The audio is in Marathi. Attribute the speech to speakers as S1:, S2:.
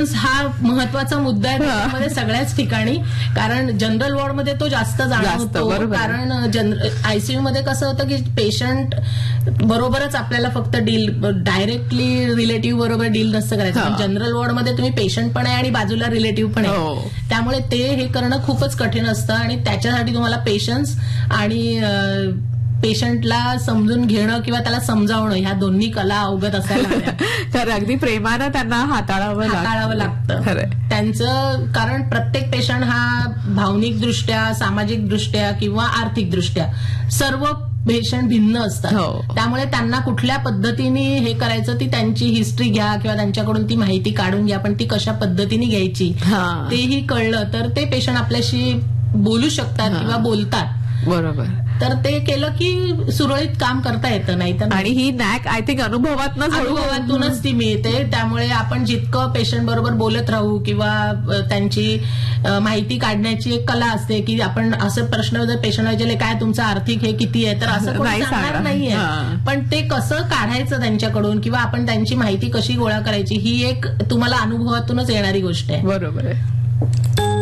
S1: पेशन्स हा महत्वाचा मुद्दा आहे त्याच्यामध्ये सगळ्याच ठिकाणी. कारण जनरल वॉर्डमध्ये तो जास्त जाणवतो. कारण आयसीयू मध्ये कसं होतं की पेशंट बरोबरच आपल्याला फक्त डायरेक्टली रिलेटिव्ह बरोबर डील नसतं करायचं. पण जनरल वॉर्डमध्ये तुम्ही पेशंट पण आहे आणि बाजूला रिलेटिव्ह पण आहे. त्यामुळे ते हे करणं खूपच कठीण असतं आणि त्याच्यासाठी तुम्हाला पेशन्स आणि पेशंटला समजून घेणं किंवा त्याला समजावणं ह्या दोन्ही कला अवगत असायला हव्या.
S2: तर अगदी प्रेमानं त्यांना हाताळावं लागतं
S1: त्यांचं. कारण प्रत्येक पेशंट हा भावनिकदृष्ट्या, सामाजिकदृष्ट्या किंवा आर्थिकदृष्ट्या सर्व पेशंट भिन्न असतात. त्यामुळे त्यांना कुठल्या पद्धतीने हे करायचं ती त्यांची हिस्ट्री घ्या किंवा त्यांच्याकडून ती माहिती काढून घ्या. पण ती कशा पद्धतीने घ्यायची तेही कळलं तर ते पेशंट आपल्याशी बोलू शकतात किंवा बोलतात.
S2: बरोबर.
S1: तर ते केलं की सुरळीत काम करता येतं. नाही तर
S2: आणि ही नॅक आय थिंक
S1: अनुभवातूनच ती मिळते. त्यामुळे आपण जितकं पेशंट बरोबर बोलत राहू किंवा त्यांची माहिती काढण्याची एक कला असते की आपण असं प्रश्न जर पेशंट विचारले काय तुमचं आर्थिक हे किती आहे तर असं कोणी सांगणार नाहीये. पण ते कसं काढायचं त्यांच्याकडून किंवा आपण त्यांची माहिती कशी गोळा करायची ही एक तुम्हाला अनुभवातूनच येणारी गोष्ट आहे.
S2: बरोबर आहे.